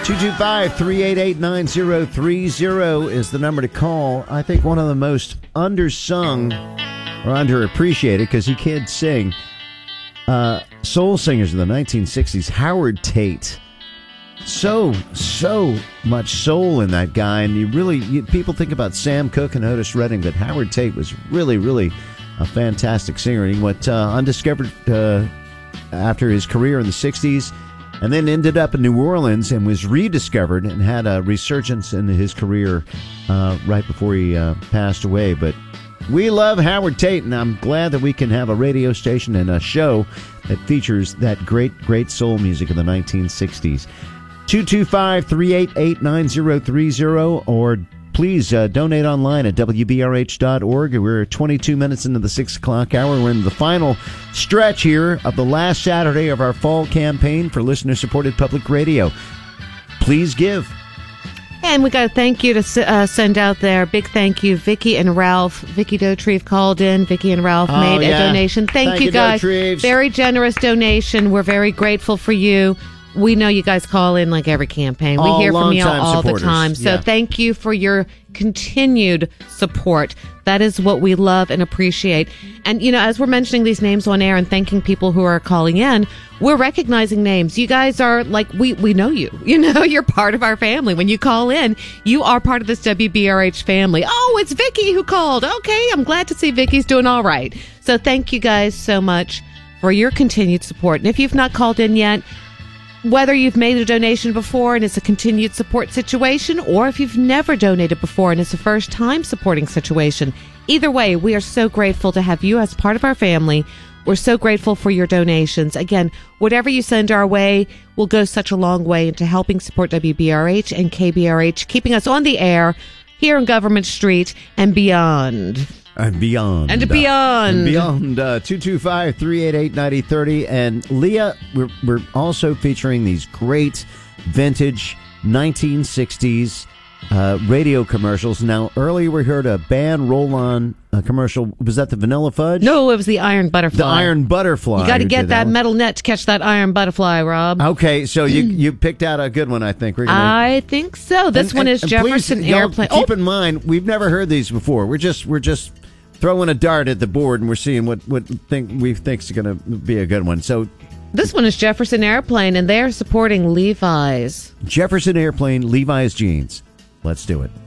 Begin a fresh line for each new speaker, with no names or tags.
225-388-9030 is the number to call. I think one of the most undersung or underappreciated, because he can't sing, soul singers of the 1960s, Howard Tate. So much soul in that guy. And people think about Sam Cooke and Otis Redding, but Howard Tate was really a fantastic singer. And he went undiscovered after his career in the 60s, and then ended up in New Orleans and was rediscovered and had a resurgence in his career right before he passed away. But we love Howard Tate, and I'm glad that we can have a radio station and a show that features that great soul music of the 1960s. 225-388-9030, or please donate online at WBRH.org. We're 22 minutes into the 6 o'clock hour. We're in the final stretch here of the last Saturday of our fall campaign for listener-supported public radio. Please give.
And we got a thank you to send out there. Big thank you, Vicki and Ralph. Vicki Dotrieve called in. Vicki and Ralph made a donation. Thank you, guys.
Dotrieves.
Very generous donation. We're very grateful for you. We know you guys call in like every campaign. We hear from you all the time. So thank you for your continued support. That is what we love and appreciate. And, as we're mentioning these names on air and thanking people who are calling in, we're recognizing names. You guys are like, we know you. You're part of our family. When you call in, you are part of this WBRH family. Oh, it's Vicki who called. Okay, I'm glad to see Vicki's doing all right. So thank you guys so much for your continued support. And if you've not called in yet, whether you've made a donation before and it's a continued support situation, or if you've never donated before and it's a first-time supporting situation, either way, we are so grateful to have you as part of our family. We're so grateful for your donations. Again, whatever you send our way will go such a long way into helping support WBRH and KBRH, keeping us on the air here on Government Street and beyond.
And beyond. 225-388-9030. And Leah, we're also featuring these great vintage 1960s radio commercials. Now, earlier we heard a band roll-on commercial. Was that the Vanilla Fudge?
No, it was the Iron Butterfly.
The Iron Butterfly.
You got to get that metal net to catch that Iron Butterfly, Rob.
Okay, so you picked out a good one, I think.
I think so. This one is Jefferson
please,
Airplane.
Keep in mind, we've never heard these before. We're just throwing a dart at the board, and we're seeing what we think is going to be a good one. So
this one is Jefferson Airplane, and they're supporting Levi's.
Jefferson Airplane, Levi's jeans. Let's do it.